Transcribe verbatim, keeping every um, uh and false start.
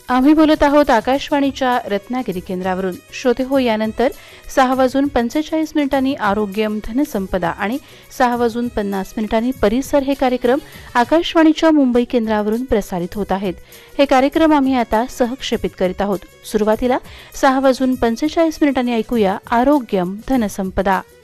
आम्ही बोलत आहोत आकाशवाणीच्या रत्नागिरी केंद्रावरून. श्रोते हो, यानंतर सहा वाजून पंचेचाळीस मिनिटांनी आरोग्यम धनसंपदा आणि सहा वाजून पन्नास मिनिटांनी परिसर हे कार्यक्रम आकाशवाणीच्या मुंबई केंद्रावरून प्रसारित होत आहेत. हे कार्यक्रम आम्ही आता सहक्षेपित करीत आहोत. सुरुवातीला सहा वाजून पंचेचाळीस मिनिटांनी ऐकूया आरोग्यम धनसंपदा.